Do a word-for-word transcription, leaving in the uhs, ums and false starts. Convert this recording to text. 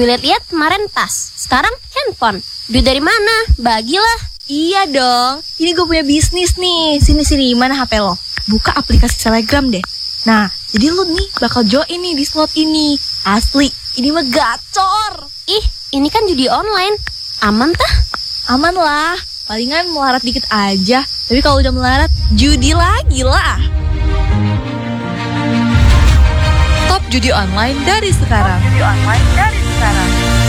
Lihat-lihat kemarin tas, sekarang handphone. Duit dari mana? Bagilah. Iya dong, ini gue punya bisnis nih. Sini-sini, mana H P lo? Buka aplikasi Telegram deh. Nah, jadi lu nih bakal join nih di slot ini. Asli, ini mah gacor. Ih, ini kan judi online. Aman tah? Aman lah, palingan melarat dikit aja. Tapi kalau udah melarat, judi lagi lah. Top judi online dari sekarang. Top judi online dari sekarang.